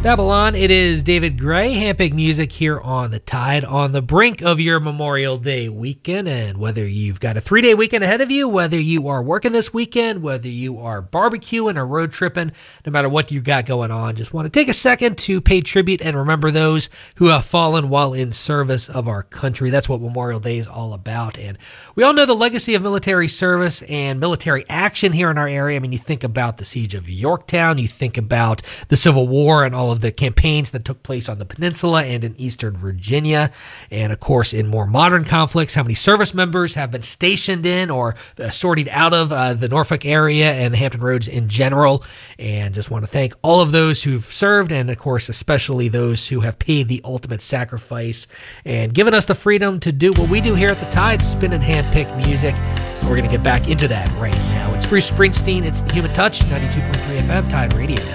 Babylon, it is David Gray, Handpicked Music here on the Tide, on the brink of your Memorial Day weekend. And whether you've got a 3-day weekend ahead of you, whether you are working this weekend, whether you are barbecuing or road tripping, no matter what you got going on, just want to take a second to pay tribute and remember those who have fallen while in service of our country. That's what Memorial Day is all about. And we all know the legacy of military service and military action here in our area. I mean, you think about the Siege of Yorktown, you think about the Civil War and all of the campaigns that took place on the peninsula and in eastern Virginia. And of course, in more modern conflicts, how many service members have been stationed in or sorted out of the Norfolk area and the Hampton Roads in general. And just want to thank all of those who've served, and of course, especially those who have paid the ultimate sacrifice and given us the freedom to do what we do here at the Tide, spinning handpicked music. We're going to get back into that right now. It's Bruce Springsteen. It's The Human Touch, 92.3 FM, Tide Radio.